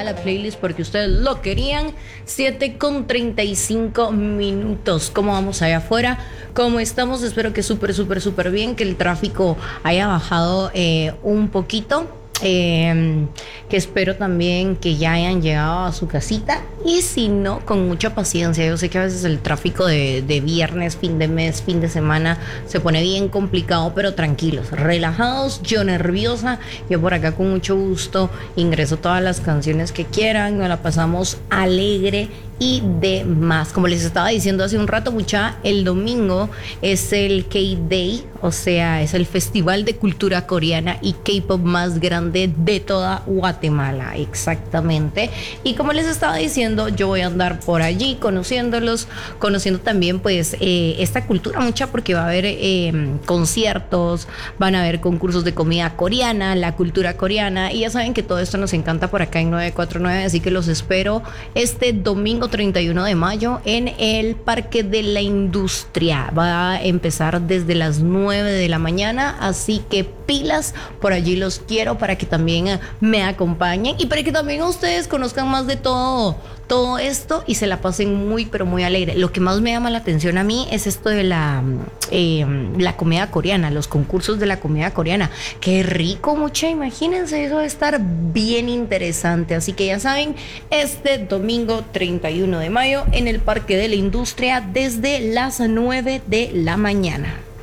la playlist porque ustedes lo querían. 7:35. ¿Cómo vamos allá afuera? ¿Cómo estamos? Espero que súper bien, que el tráfico haya bajado un poquito. Que espero también que ya hayan llegado a su casita, y si no, con mucha paciencia. Yo sé que a veces el tráfico de viernes, fin de mes, fin de semana se pone bien complicado, pero tranquilos, relajados. Yo nerviosa, yo por acá con mucho gusto ingreso todas las canciones que quieran, nos la pasamos alegre y demás. Como les estaba diciendo hace un rato, mucha, el domingo es el K-Day, o sea, es el festival de cultura coreana y K-pop más grande de toda Guatemala, exactamente. Y como les estaba diciendo, yo voy a andar por allí conociéndolos, conociendo también pues esta cultura, mucha, porque va a haber conciertos, van a haber concursos de comida coreana, la cultura coreana, y ya saben que todo esto nos encanta por acá en 949, así que los espero este domingo 31 de mayo en el Parque de la Industria. Va a empezar desde las 9 de la mañana, así que pilas, por allí los quiero para que también me acompañen y para que también ustedes conozcan más de todo esto y se la pasen muy pero muy alegre. Lo que más me llama la atención a mí es esto de la comida coreana, los concursos de la comida coreana. Qué rico, mucha, imagínense, eso va a estar bien interesante. Así que ya saben, este domingo 31 de mayo en el Parque de la Industria desde las 9 de la mañana.